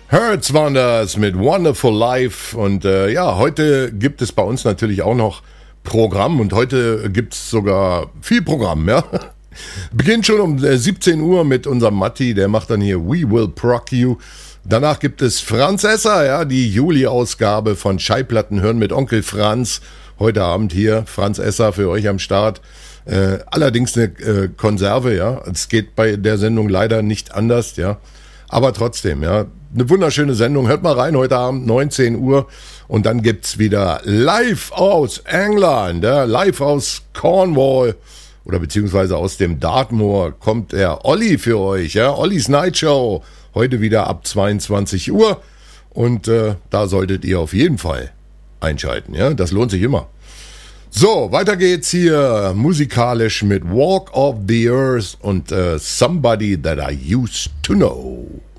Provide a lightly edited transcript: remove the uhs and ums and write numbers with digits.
Hertz waren das mit Wonderful Life und heute gibt es bei uns natürlich auch noch Programm und heute gibt es sogar viel Programm, ja. Beginnt schon um 17 Uhr mit unserem Matti, der macht dann hier We Will Proc You. Danach gibt es Franz Esser, ja, die Juli-Ausgabe von Schallplatten hören mit Onkel Franz. Heute Abend hier Franz Esser für euch am Start. Allerdings eine Konserve, ja. Es geht bei der Sendung leider nicht anders, ja. Aber trotzdem, ja. Eine wunderschöne Sendung. Hört mal rein, heute Abend 19 Uhr. Und dann gibt's wieder live aus England, ja, live aus Cornwall oder beziehungsweise aus dem Dartmoor kommt der Olli für euch, ja. Ollis Night Show. Heute wieder ab 22 Uhr. Und da solltet ihr auf jeden Fall einschalten, ja. Das lohnt sich immer. So, weiter geht's hier musikalisch mit Walk of the Earth und Somebody That I Used to Know.